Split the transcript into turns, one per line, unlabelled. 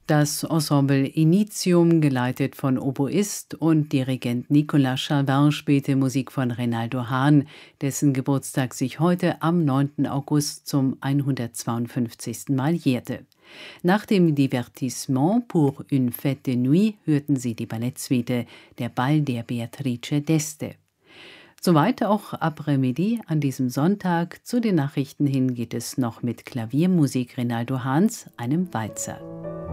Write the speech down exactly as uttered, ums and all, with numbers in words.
Das Ensemble Initium, geleitet von Oboist und Dirigent Nicolas Chauvin, spielte Musik von Reynaldo Hahn, dessen Geburtstag sich heute am neunten August zum hundertzweiundfünfzigsten Mal jährte. Nach dem Divertissement pour une fête de nuit hörten Sie die Ballettsuite Der Ball der Beatrice d'Este. Soweit auch Après-Midi an diesem Sonntag. Zu den Nachrichten hin geht es noch mit Klaviermusik Reynaldo Hahns, einem Walzer.